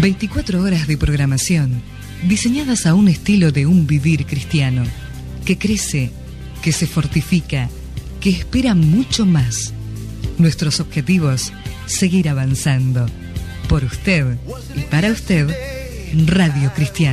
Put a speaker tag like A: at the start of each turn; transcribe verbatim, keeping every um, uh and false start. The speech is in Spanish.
A: veinticuatro horas de programación diseñadas a un estilo de un vivir cristiano que crece, que se fortifica, que espera mucho más. Nuestros objetivos, seguir avanzando. Por usted y para usted, Radio Cristiana.